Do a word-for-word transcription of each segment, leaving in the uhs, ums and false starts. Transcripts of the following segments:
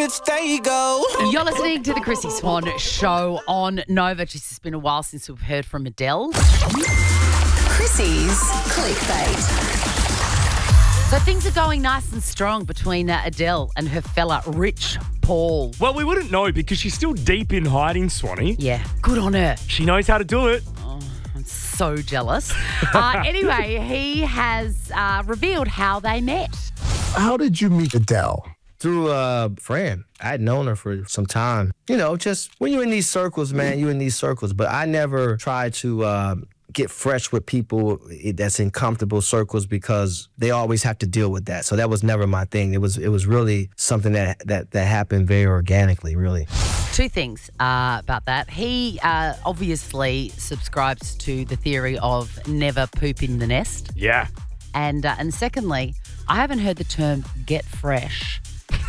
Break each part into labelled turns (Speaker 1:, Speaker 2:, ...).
Speaker 1: minutes, they go.
Speaker 2: You're listening to the Chrissy Swan Show on Nova. Just, it's been a while since we've heard from Adele.
Speaker 3: Chrissy's Clickbait.
Speaker 2: So things are going nice and strong between uh, Adele and her fella Rich Paul.
Speaker 4: Well, we wouldn't know because she's still deep in hiding, Swanee.
Speaker 2: Yeah, good on her.
Speaker 4: She knows how to do it.
Speaker 2: Oh, I'm so jealous. uh, anyway, he has uh, revealed how they met.
Speaker 5: How did you meet Adele?
Speaker 6: Through a friend. I had known her for some time. You know, just when you're in these circles, man, you're in these circles. But I never tried to uh, get fresh with people that's in comfortable circles because they always have to deal with that. So that was never my thing. It was it was really something that that, that happened very organically, really.
Speaker 2: Two things uh, about that. He uh, obviously subscribes to the theory of never poop in the nest.
Speaker 4: Yeah.
Speaker 2: And uh, and secondly, I haven't heard the term get fresh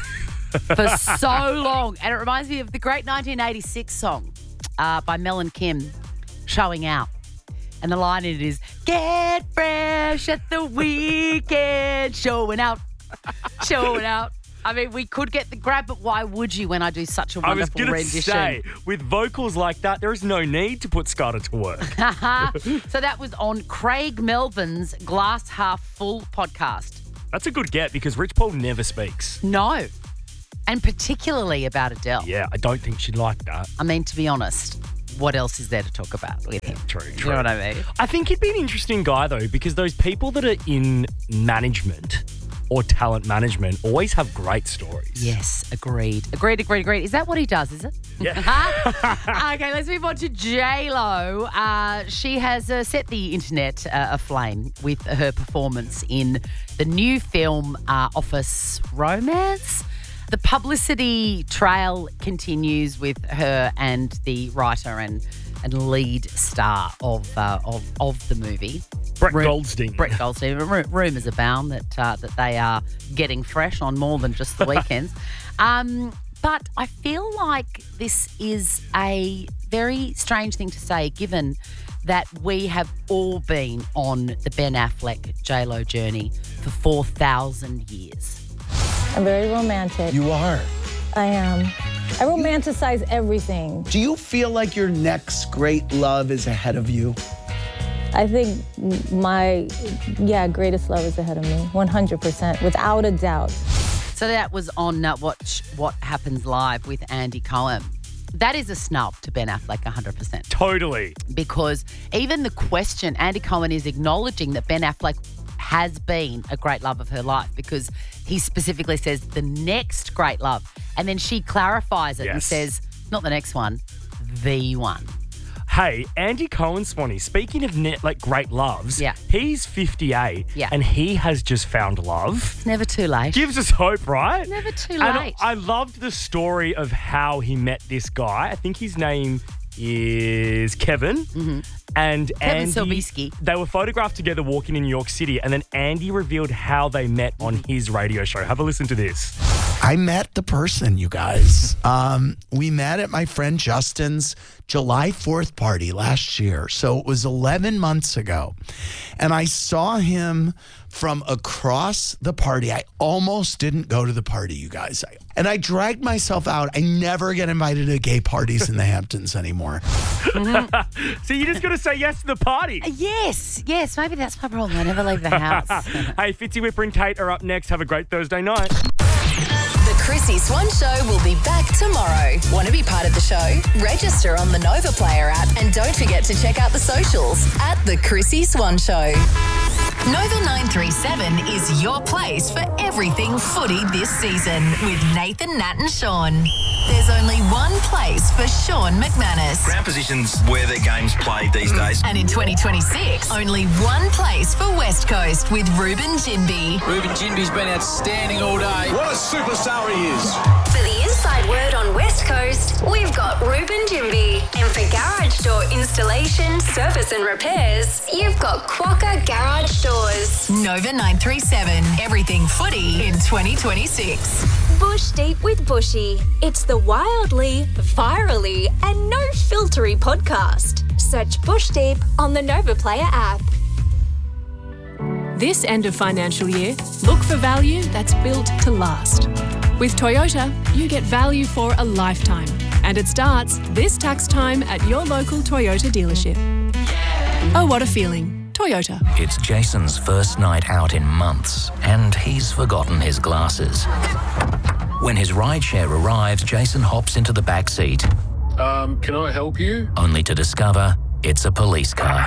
Speaker 2: for so long. And it reminds me of the great nineteen eighty-six song uh, by Mel and Kim, Showing Out. And the line in it is, get fresh at the weekend, showing out, showing out. I mean, we could get the grab, but why would you when I do such a wonderful
Speaker 4: I was
Speaker 2: rendition?
Speaker 4: going to say, with vocals like that, there is no need to put Scarter to work.
Speaker 2: So that was on Craig Melvin's Glass Half Full podcast.
Speaker 4: That's a good get because Rich Paul never speaks.
Speaker 2: No. And particularly about Adele.
Speaker 4: Yeah, I don't think she'd like that.
Speaker 2: I mean, to be honest, what else is there to talk about with him?
Speaker 4: True,
Speaker 2: You
Speaker 4: true.
Speaker 2: know what I mean?
Speaker 4: I think he'd be an interesting guy, though, because those people that are in management or talent management always have great stories.
Speaker 2: Yes, agreed. Agreed, agreed, agreed. Is that what he does, is it?
Speaker 4: Yeah.
Speaker 2: Okay, let's move on to J-Lo. Uh, she has uh, set the internet uh, aflame with her performance in the new film uh, Office Romance. The publicity trail continues with her and the writer and, and lead star of uh, of of the movie,
Speaker 4: Brett
Speaker 2: Ru-
Speaker 4: Goldstein.
Speaker 2: Brett Goldstein. Ru- rumours abound that uh, that they are getting fresh on more than just the weekends. um, but I feel like this is a very strange thing to say, given that we have all been on the Ben Affleck J-Lo journey for four thousand years.
Speaker 7: I'm very romantic.
Speaker 5: You are.
Speaker 7: I am. I romanticize everything.
Speaker 5: Do you feel like your next great love is ahead of you?
Speaker 7: I think my, yeah, greatest love is ahead of me, one hundred percent, without a doubt.
Speaker 2: So that was on uh, Watch What Happens Live with Andy Cohen. That is a snub to Ben Affleck, one hundred percent.
Speaker 4: Totally.
Speaker 2: Because even the question, Andy Cohen is acknowledging that Ben Affleck has been a great love of her life because he specifically says the next great love. And then she clarifies it and
Speaker 4: Yes.
Speaker 2: says, not the next one, the one.
Speaker 4: Hey, Andy Cohen, Swanee, speaking of net, like great loves,
Speaker 2: Yeah.
Speaker 4: he's fifty-eight
Speaker 2: Yeah.
Speaker 4: and he has just found love.
Speaker 2: It's never too late.
Speaker 4: Gives us hope, right?
Speaker 2: Never too
Speaker 4: And
Speaker 2: late.
Speaker 4: I loved the story of how he met this guy. I think his name is Kevin. Mm-hmm. And
Speaker 2: Kevin
Speaker 4: Andy,
Speaker 2: Sobieski.
Speaker 4: They were photographed together walking in New York City, and then Andy revealed how they met on his radio show. Have a listen to this.
Speaker 8: I met the person, you guys. um, we met at my friend Justin's July fourth party last year. So it was eleven months ago. And I saw him from across the party. I almost didn't go to the party, you guys. I, and I dragged myself out. I never get invited to gay parties in the Hamptons anymore.
Speaker 4: So you just got to say yes to the party.
Speaker 2: Yes, yes, maybe that's my problem. I never leave the house.
Speaker 4: Hey, Fitzy Whipper and Kate are up next. Have a great Thursday night.
Speaker 3: The Chrissy Swan Show will be back tomorrow. Want to be part of the show? Register on the Nova Player app and don't forget to check out the socials at The Chrissy Swan Show. Nova nine three seven is your place for everything footy this season with Nathan, Nat and Sean. There's only one place for Sean McManus.
Speaker 9: Ground position's where their game's played these days.
Speaker 3: And in twenty twenty-six, only one place for West Coast with Ruben Jinby.
Speaker 10: Ruben Jinby's been outstanding all day.
Speaker 9: What a superstar he is.
Speaker 11: For the inside word on West Coast, we've got Ruben Jinby. And for garage door installation, service and repairs, you've got Quokka Garage Doors.
Speaker 3: Nova nine three seven, everything footy in twenty twenty-six.
Speaker 11: Bush Deep with Bushy. It's the wildly, virally, and no filtery podcast. Search Bush Deep on the Nova Player app.
Speaker 12: This end of financial year, look for value that's built to last.
Speaker 1: With Toyota, you get value for a lifetime. And it starts this tax time at your local Toyota dealership. Oh, what a feeling. Toyota.
Speaker 12: It's Jason's first night out in months, and he's forgotten his glasses. When his rideshare arrives, Jason hops into the back seat.
Speaker 13: Um, can I help you?
Speaker 12: Only to discover it's a police car.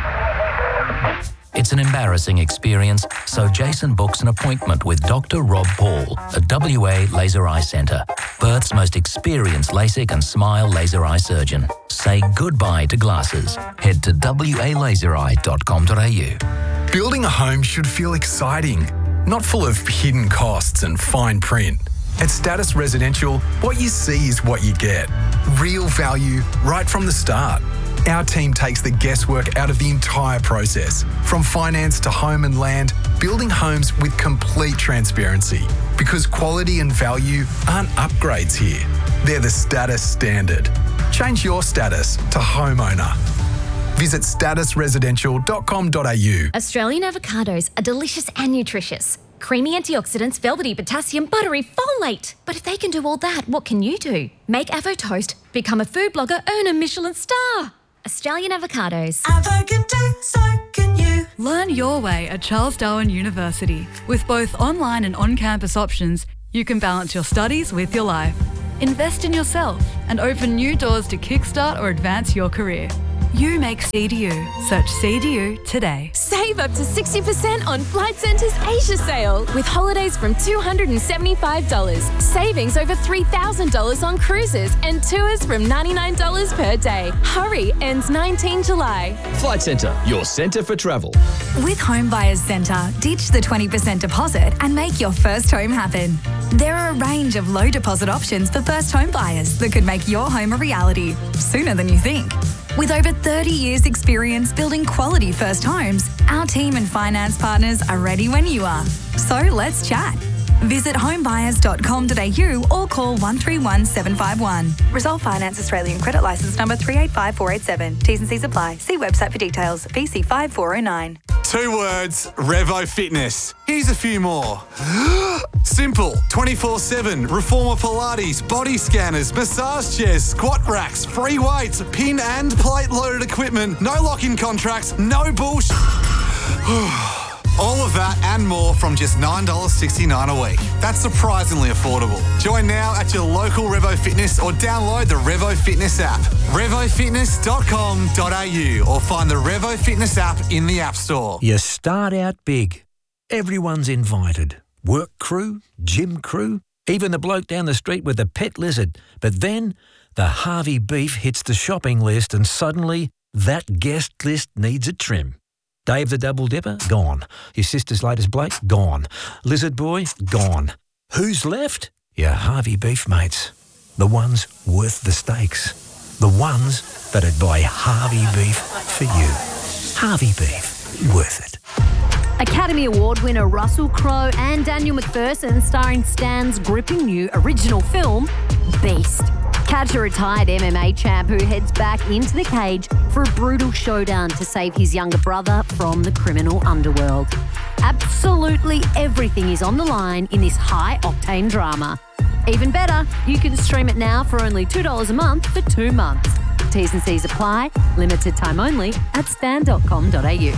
Speaker 12: It's an embarrassing experience, so Jason books an appointment with Doctor Rob Paul at W A Laser Eye Centre, Perth's most experienced LASIK and SMILE laser eye surgeon. Say goodbye to glasses. Head to w a laser eye dot com dot a u.
Speaker 14: Building a home should feel exciting, not full of hidden costs and fine print. At Status Residential, what you see is what you get. Real value right from the start. Our team takes the guesswork out of the entire process, from finance to home and land, building homes with complete transparency. Because quality and value aren't upgrades here, they're the status standard. Change your status to homeowner. Visit status residential dot com dot a u.
Speaker 15: Australian avocados are delicious and nutritious. Creamy antioxidants, velvety potassium, buttery folate. But if they can do all that, what can you do? Make Avo Toast, become a food blogger, earn a Michelin star. Australian avocados.
Speaker 16: Avo can do, so can you.
Speaker 17: Learn your way at Charles Darwin University. With both online and on-campus options, you can balance your studies with your life. Invest in yourself and open new doors to kickstart or advance your career. You make C D U. Search C D U today.
Speaker 1: Save up to sixty percent on Flight Centre's Asia sale with holidays from two hundred seventy-five dollars. Savings over three thousand dollars on cruises and tours from ninety-nine dollars per day. Hurry, ends nineteenth July.
Speaker 18: Flight Centre, your centre for travel.
Speaker 19: With Home Buyers Centre, ditch the twenty percent deposit and make your first home happen. There are a range of low deposit options for first home buyers that could make your home a reality sooner than you think. With over thirty years experience building quality first homes, our team and finance partners are ready when you are. So let's chat. Visit homebuyers dot com dot a u or call one three one seven five one.
Speaker 20: Resolve Finance Australian Credit Licence number three eight five four eight seven. T's and C's apply. See website for details. V C five four oh nine.
Speaker 21: Two words, Revo Fitness. Here's a few more. Simple, twenty-four seven, Reformer Pilates, body scanners, massage chairs, squat racks, free weights, pin and plate loaded equipment, no lock-in contracts, no bullshit. All of that and more from just nine dollars sixty-nine a week. That's surprisingly affordable. Join now at your local Revo Fitness or download the Revo Fitness app. revo fitness dot com dot a u or find the Revo Fitness app in the App Store.
Speaker 22: You start out big. Everyone's invited. Work crew, gym crew, even the bloke down the street with the pet lizard. But then the Harvey beef hits the shopping list and suddenly that guest list needs a trim. Dave the Double Dipper, gone. Your sister's latest Blake, gone. Lizard Boy, gone. Who's left? Your Harvey beef mates. The ones worth the stakes. The ones that'd buy Harvey beef for you. Harvey beef, worth it.
Speaker 23: Academy Award winner Russell Crowe and Daniel McPherson starring Stan's gripping new original film, Beast. Catch a retired M M A champ who heads back into the cage for a brutal showdown to save his younger brother from the criminal underworld. Absolutely everything is on the line in this high-octane drama. Even better, you can stream it now for only two dollars a month for two months. T's and C's apply, limited time only at stan dot com dot a u.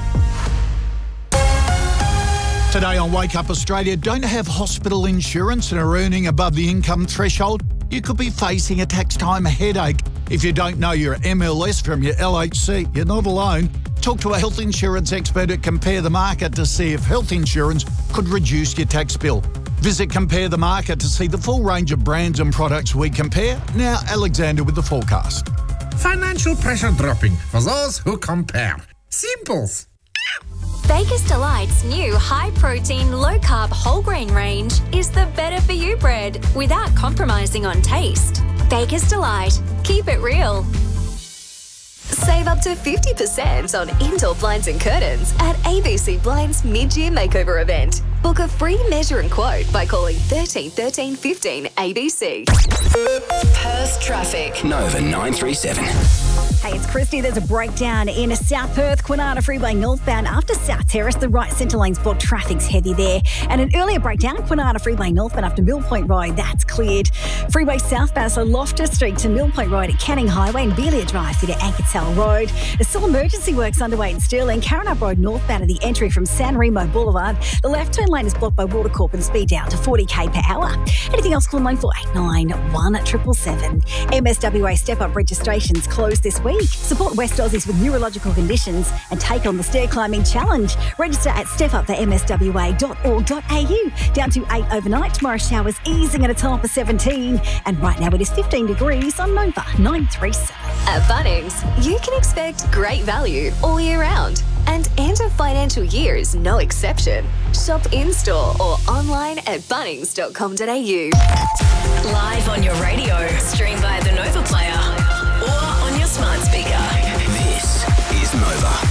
Speaker 24: Today on Wake Up Australia, don't have hospital insurance and are earning above the income threshold? You could be facing a tax time headache. If you don't know your M L S from your L H C, you're not alone. Talk to a health insurance expert at Compare the Market to see if health insurance could reduce your tax bill. Visit Compare the Market to see the full range of brands and products we compare. Now, Alexander with the forecast.
Speaker 25: Financial pressure dropping for those who compare. Simples.
Speaker 11: Baker's Delight's new high-protein, low-carb whole grain range is the better-for-you bread without compromising on taste. Baker's Delight. Keep it real.
Speaker 3: Save up to fifty percent on indoor blinds and curtains at A B C Blinds mid-year makeover event. Book a free measure and quote by calling thirteen thirteen fifteen A B C. Perth traffic.
Speaker 18: Nova nine three seven.
Speaker 2: Hey, it's Christy. There's a breakdown in South Perth, Kwinana Freeway northbound after South Terrace. The right centre lane's blocked. Traffic's heavy there. And an earlier breakdown, Kwinana Freeway northbound after Mill Point Road. That's cleared. Freeway southbound, so Loftus Street to Mill Point Road at Canning Highway and Belia Drive through to Ankertel Road. There's still emergency works underway in Stirling. Karrinyup Road northbound at the entry from San Remo Boulevard. The left turn lane is blocked by Watercorp and speed down to forty k per hour. Anything else, call nine four eight nine, one seven seven seven. M S W A step-up registrations closed this week. Support West Aussies with neurological conditions and take on the stair climbing challenge. Register at step up the m s w a dot org dot a u. Down to eight overnight. Tomorrow showers easing at a top of seventeen. And right now it is fifteen degrees on Nova nine three seven.
Speaker 3: At Bunnings, you can expect great value all year round. And end of financial year is no exception. Shop in-store or online at bunnings dot com dot a u.
Speaker 11: Live on your radio, stream via the Nova Player or on your smart speaker.
Speaker 18: This is Nova.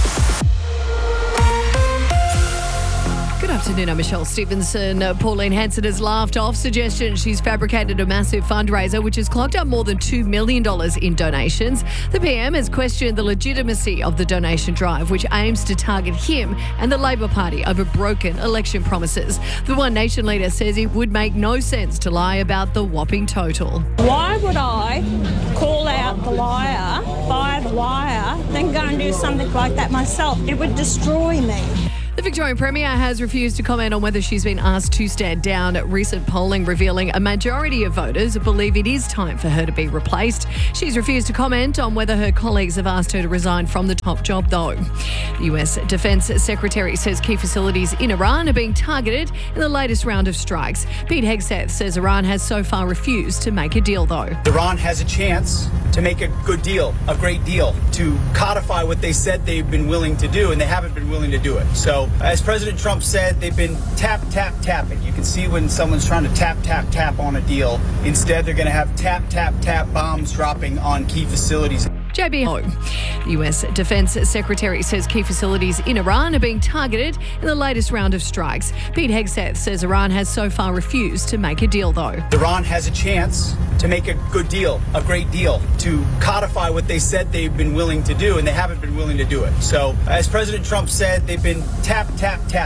Speaker 5: Good afternoon, I'm Michelle Stevenson. Uh, Pauline Hanson has laughed off suggestions she's fabricated a massive fundraiser which has clocked up more than two million dollars in donations. The P M has questioned the legitimacy of the donation drive, which aims to target him and the Labor Party over broken election promises. The One Nation leader says it would make no sense to lie about the whopping total.
Speaker 6: Why would I call out the liar by the wire, then go and do something like that myself? It would destroy me.
Speaker 5: The Victorian Premier has refused to comment on whether she's been asked to stand down. Recent polling revealing a majority of voters believe it is time for her to be replaced. She's refused to comment on whether her colleagues have asked her to resign from the top job, though. The U S Defence Secretary says key facilities in Iran are being targeted in the latest round of strikes. Pete Hegseth says Iran has so far refused to make a deal, though.
Speaker 7: Iran has a chance to make a good deal, a great deal, to codify what they said they've been willing to do, and they haven't been willing to do it. So, as President Trump said, they've been tap, tap, tapping. You can see when someone's trying to tap, tap, tap on a deal. Instead, they're going to have tap, tap, tap bombs dropping on key facilities.
Speaker 5: J B O. The U S Defence Secretary says key facilities in Iran are being targeted in the latest round of strikes. Pete Hegseth says Iran has so far refused to make a deal, though.
Speaker 7: Iran has a chance to make a good deal, a great deal, to codify what they said they've been willing to do, and they haven't been willing to do it. So, as President Trump said, they've been tap, tap, tap.